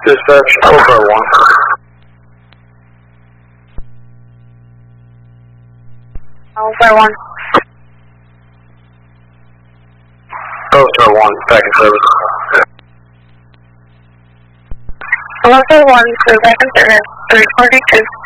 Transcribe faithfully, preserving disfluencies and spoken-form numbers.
Dispatch, over one. Over one. Over one, back in service. Over one, so back in service, three forty-two.